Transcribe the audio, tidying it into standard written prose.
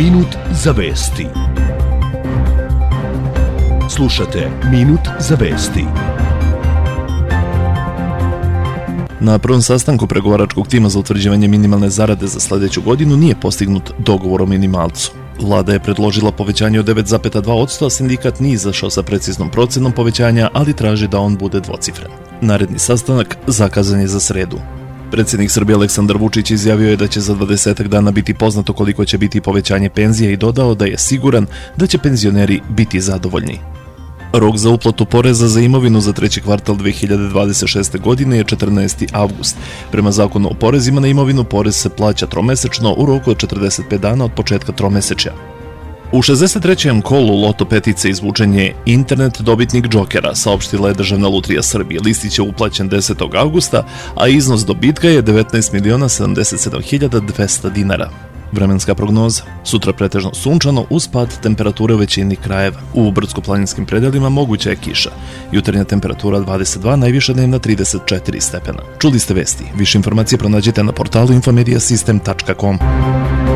Minut za vesti. Slušate Minut za vesti. Na prvom sastanku pregovaračkog tima za utvrđivanje minimalne zarade za sljedeću godinu nije postignut dogovor o minimalcu. Vlada je predložila povećanje od 9,2%, a sindikat nije izašao sa preciznom procenom povećanja, ali traži da on bude dvocifren. Naredni sastanak zakazan je za sredu. Predsjednik Srbije Aleksandar Vučić izjavio je da će za 20 dana biti poznato koliko će biti povećanje penzija i dodao da je siguran da će penzioneri biti zadovoljni. Rok za uplatu poreza za imovinu za treći kvartal 2026. godine je 14. avgust. Prema zakonu o porezima na imovinu, porez se plaća tromesečno u roku od 45 dana od početka tromesečja. U 63. kolu Loto petice izvučen je internet dobitnik Džokera, saopštila je Državna lutrija Srbije. Listić je uplaćen 10. avgusta, a iznos dobitka je 19.077.200 dinara. Vremenska prognoza. Sutra pretežno sunčano uz pad temperature u većini krajeva. U brdsko-planinskim predelima moguća je kiša. Jutarnja temperatura 22, najviša dnevna 34 stepena. Čuli ste vesti. Više informacije pronađite na portalu infomediasystem.com.